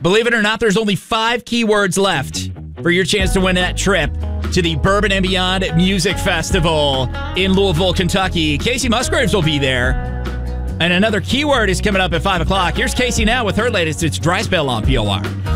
Believe it or not, there's only 5 keywords left for your chance to win that trip to the Bourbon and Beyond Music Festival in Louisville, Kentucky. Casey Musgraves will be there. And another keyword is coming up at 5 o'clock. Here's Casey now with her latest. It's Dry Spell on POR.